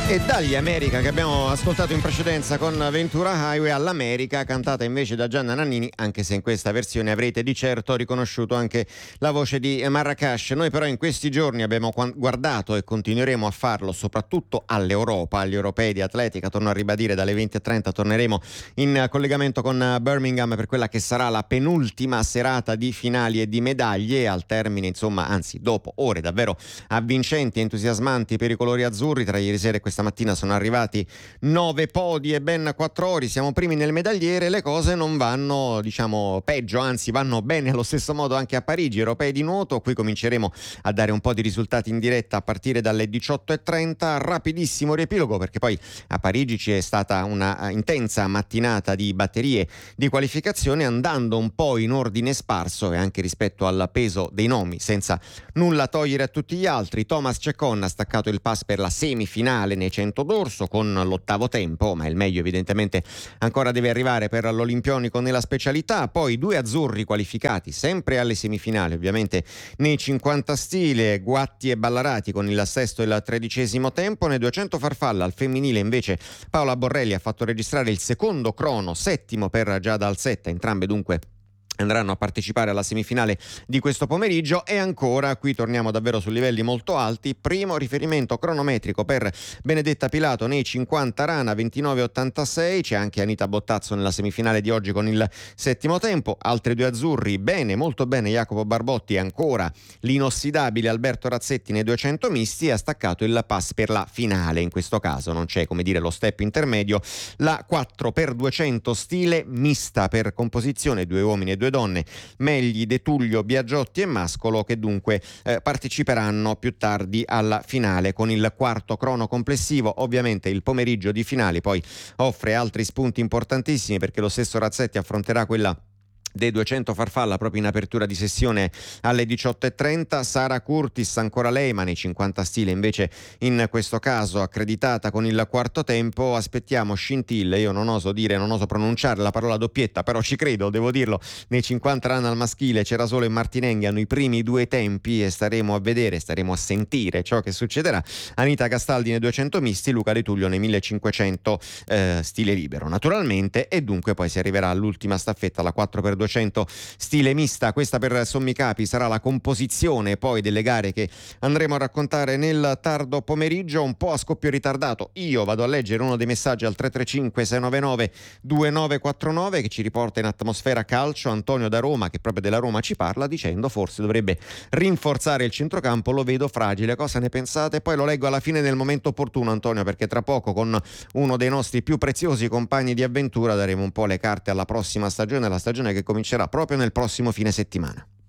E dagli America che abbiamo ascoltato in precedenza con Ventura Highway all'America, cantata invece da Gianna Nannini, anche se in questa versione avrete di certo riconosciuto anche la voce di Marracash. Noi però in questi giorni abbiamo guardato e continueremo a farlo soprattutto all'Europa, agli europei di atletica. Torno a ribadire, dalle 20:30 torneremo in collegamento con Birmingham per quella che sarà la penultima serata di finali e di medaglie, al termine insomma, anzi dopo ore davvero avvincenti e entusiasmanti per i colori azzurri. Tra ieri sera e questa mattina sono arrivati 9 podi e ben 4 ori, siamo primi nel medagliere. Le cose non vanno peggio, anzi vanno bene allo stesso modo anche a Parigi, europei di nuoto. Qui cominceremo a dare un po' di risultati in diretta a partire dalle 18:30. Rapidissimo riepilogo, perché poi a Parigi c'è stata una intensa mattinata di batterie di qualificazione, andando un po' in ordine sparso e anche rispetto al peso dei nomi, senza nulla togliere a tutti gli altri. Thomas Ceccon ha staccato il pass per la semifinale nei 100 d'orso con l'8° tempo, ma il meglio evidentemente ancora deve arrivare per l'Olimpionico nella specialità. Poi 2 azzurri qualificati sempre alle semifinali, ovviamente nei 50 stile, Guatti e Ballarati con il 6° e il 13° tempo. Nei 200 farfalla al femminile invece Paola Borrelli ha fatto registrare il 2° crono, 7° per Giada Alsetta, entrambe dunque andranno a partecipare alla semifinale di questo pomeriggio. E ancora qui torniamo davvero su livelli molto alti. Primo riferimento cronometrico per Benedetta Pilato nei 50 rana, 29,86. C'è anche Anita Bottazzo nella semifinale di oggi con il 7° tempo. Altri 2 azzurri, bene, molto bene Jacopo Barbotti e ancora l'inossidabile Alberto Razzetti nei 200 misti. Ha staccato il pass per la finale, in questo caso non c'è lo step intermedio, la 4x200 stile mista per composizione, 2 uomini e 2 donne, Megli, De Tullio, Biagiotti e Mascolo, che dunque parteciperanno più tardi alla finale con il 4° crono complessivo. Ovviamente il pomeriggio di finali poi offre altri spunti importantissimi, perché lo stesso Razzetti affronterà quella dei 200 farfalla proprio in apertura di sessione alle 18:30. Sara Curtis, ancora lei, ma nei 50 stile invece in questo caso accreditata con il 4° tempo. Aspettiamo scintille, io non oso pronunciare la parola doppietta, però ci credo, devo dirlo. Nei 50 run al maschile Cerasolo e Martinenghi hanno i primi 2 tempi e staremo a sentire ciò che succederà. Anita Castaldi nei 200 misti, Luca De Tullio nei 1500 stile libero naturalmente, e dunque poi si arriverà all'ultima staffetta, la 4x200 stile mista. Questa per sommi capi sarà la composizione poi delle gare che andremo a raccontare nel tardo pomeriggio, un po' a scoppio ritardato. Io vado a leggere uno dei messaggi al 335 699 2949 che ci riporta in atmosfera calcio Antonio da Roma, che proprio della Roma ci parla dicendo forse dovrebbe rinforzare il centrocampo, lo vedo fragile. Cosa ne pensate? Poi lo leggo alla fine nel momento opportuno, Antonio, perché tra poco con uno dei nostri più preziosi compagni di avventura daremo un po' le carte alla prossima stagione, la stagione che comincerà proprio nel prossimo fine settimana.